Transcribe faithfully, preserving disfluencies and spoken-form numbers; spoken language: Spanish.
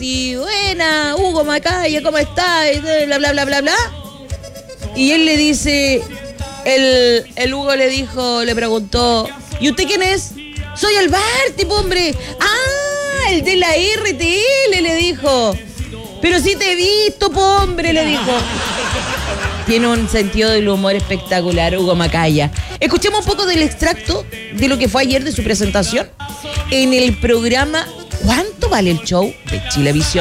Y buena, Hugo Macaya, ¿cómo estás? Y bla, bla, bla, bla, bla. Y él le dice, el, el Hugo le dijo, le preguntó, ¿y usted quién es? Soy el Barty, po, hombre. Ah, el de la R T L, le dijo. Pero sí te he visto, po, hombre, le dijo. Tiene un sentido del humor espectacular, Hugo Macaya. Escuchemos un poco del extracto de lo que fue ayer de su presentación en el programa ¿Cuánto vale el show? De Chilevisión.